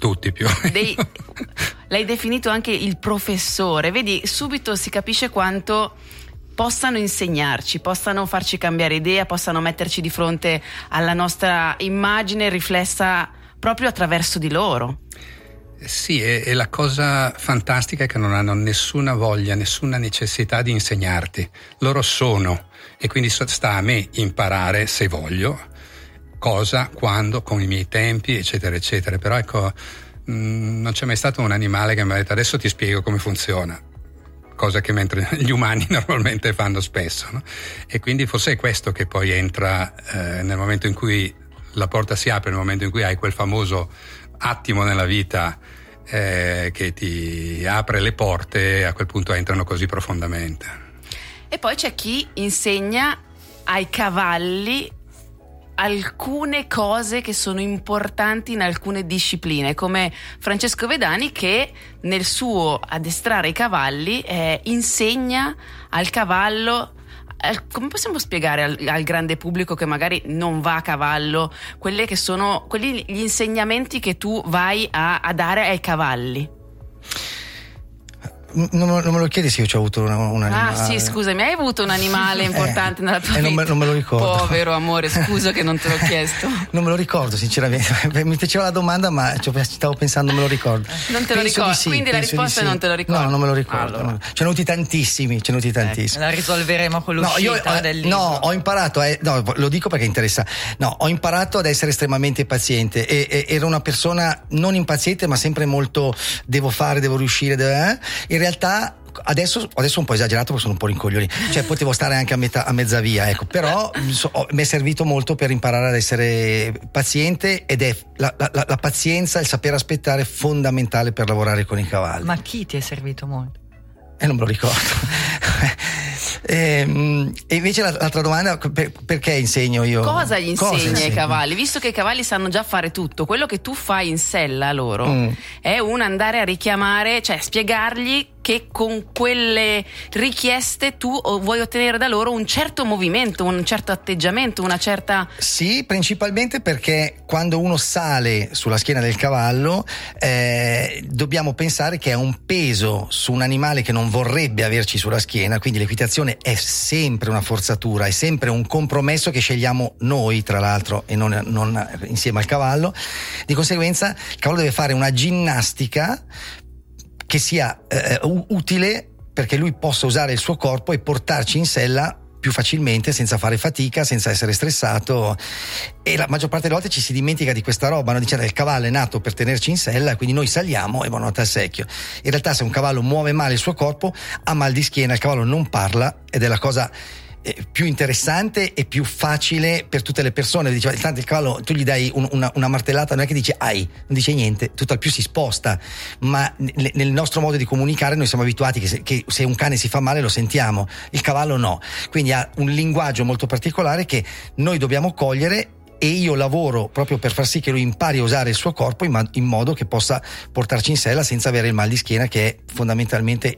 Tutti più. L'hai definito anche il professore, vedi, subito si capisce quanto possano insegnarci, possano farci cambiare idea, possano metterci di fronte alla nostra immagine riflessa proprio attraverso di loro. Sì, e la cosa fantastica è che non hanno nessuna voglia, nessuna necessità di insegnarti. Loro sono, e quindi sta a me imparare, se voglio, cosa, quando, con i miei tempi, eccetera, eccetera. Però ecco, non c'è mai stato un animale che mi ha detto adesso ti spiego come funziona. Cosa che mentre gli umani normalmente fanno spesso, no? E quindi forse è questo che poi entra nel momento in cui la porta si apre, nel momento in cui hai quel famoso attimo nella vita che ti apre le porte, a quel punto entrano così profondamente. E poi c'è chi insegna ai cavalli alcune cose che sono importanti in alcune discipline, come Francesco Vedani, che nel suo addestrare i cavalli insegna al cavallo. Come possiamo spiegare al grande pubblico che magari non va a cavallo quelli gli insegnamenti che tu vai a dare ai cavalli? Non me lo chiedi se io ho avuto un animale. Ah sì, scusami, hai avuto un animale importante nella tua vita? Non me lo ricordo. Povero amore, scusa che non te l'ho chiesto. Non me lo ricordo sinceramente, mi piaceva la domanda ma stavo pensando, non me lo ricordo. Non te lo ricordi, sì, quindi la risposta è non te lo ricordo. No, non me lo ricordo. Allora. Ce ne ho avuti tantissimi. La risolveremo con l'uscita del libro. No, ho imparato, lo dico perché interessa. No, ho imparato ad essere estremamente paziente e ero una persona non impaziente ma sempre molto devo riuscire, In realtà adesso un po' esagerato perché sono un po' rincoglionito, cioè potevo stare anche a mezza via, ecco, però mi è servito molto per imparare ad essere paziente, ed è la pazienza, il saper aspettare, fondamentale per lavorare con i cavalli. Ma chi ti è servito molto? Non me lo ricordo. E invece l'altra domanda, perché insegno io? Cosa gli insegni ai cavalli? Visto che i cavalli sanno già fare tutto, quello che tu fai in sella loro è un andare a richiamare, cioè spiegargli che con quelle richieste tu vuoi ottenere da loro un certo movimento, un certo atteggiamento, una certa... Sì, principalmente perché quando uno sale sulla schiena del cavallo dobbiamo pensare che è un peso su un animale che non vorrebbe averci sulla schiena, quindi l'equitazione è sempre una forzatura, è sempre un compromesso che scegliamo noi, tra l'altro, e non insieme al cavallo. Di conseguenza il cavallo deve fare una ginnastica che sia utile perché lui possa usare il suo corpo e portarci in sella più facilmente, senza fare fatica, senza essere stressato. E la maggior parte delle volte ci si dimentica di questa roba, no? Dicendo il cavallo è nato per tenerci in sella, quindi noi saliamo e buonanotte al secchio. In realtà se un cavallo muove male il suo corpo ha mal di schiena, il cavallo non parla, ed è la cosa più interessante e più facile per tutte le persone. Diceva, tanto il cavallo tu gli dai una martellata, non è che dice ai, non dice niente, tutto al più si sposta, ma nel nostro modo di comunicare noi siamo abituati che se un cane si fa male lo sentiamo, il cavallo no, quindi ha un linguaggio molto particolare che noi dobbiamo cogliere, e io lavoro proprio per far sì che lui impari a usare il suo corpo in modo che possa portarci in sella senza avere il mal di schiena, che è fondamentalmente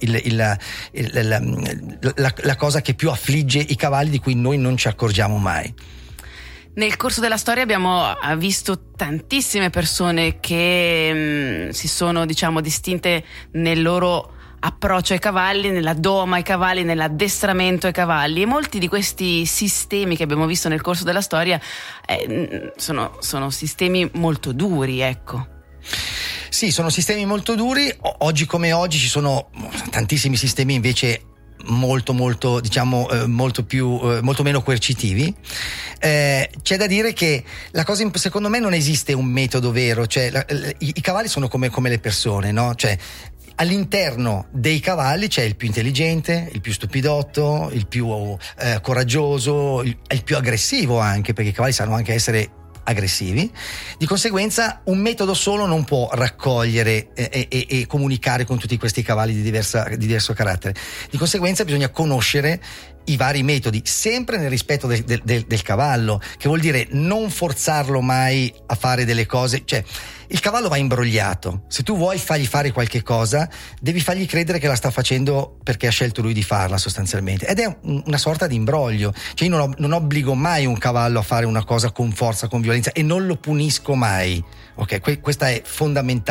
la cosa che più affligge i cavalli, di cui noi non ci accorgiamo mai. Nel corso della storia abbiamo visto tantissime persone che si sono, diciamo, distinte nel loro approccio ai cavalli, nella doma ai cavalli, nell'addestramento ai cavalli, e molti di questi sistemi che abbiamo visto nel corso della storia sono sistemi molto duri, ecco. Sì, sono sistemi molto duri. Oggi come oggi ci sono tantissimi sistemi invece molto diciamo molto meno coercitivi. C'è da dire che la cosa, secondo me, non esiste un metodo vero, cioè i cavalli sono come le persone, no? Cioè all'interno dei cavalli c'è il più intelligente, il più stupidotto, il più coraggioso, il più aggressivo anche, perché i cavalli sanno anche essere aggressivi. Di conseguenza un metodo solo non può raccogliere e comunicare con tutti questi cavalli di diverso carattere. Di conseguenza bisogna conoscere i vari metodi, sempre nel rispetto del cavallo, che vuol dire non forzarlo mai a fare delle cose. Cioè, il cavallo va imbrogliato, se tu vuoi fargli fare qualche cosa devi fargli credere che la sta facendo perché ha scelto lui di farla, sostanzialmente, ed è una sorta di imbroglio. Cioè io non obbligo mai un cavallo a fare una cosa con forza, con violenza, e non lo punisco mai, ok? Questa è fondamentale.